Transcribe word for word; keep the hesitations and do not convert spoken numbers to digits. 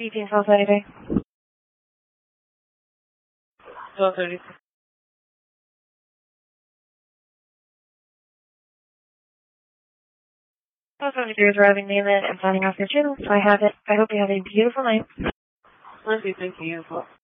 eighteen twelve Saturday. twelve thirty. twelve seventy-three is arriving mainland and signing off your channel, so I have it. I hope you have a beautiful night. Let's see, thank you.